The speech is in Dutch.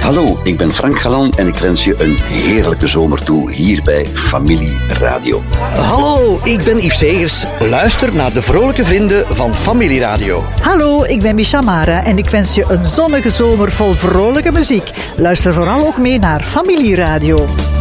Hallo, ik ben Frank Galan en ik wens je een heerlijke zomer toe hier bij Familie Radio. Hallo, ik ben Yves Segers. Luister naar de vrolijke vrienden van Familie Radio. Hallo, ik ben Micha Mara en ik wens je een zonnige zomer vol vrolijke muziek. Luister vooral ook mee naar Familie Radio.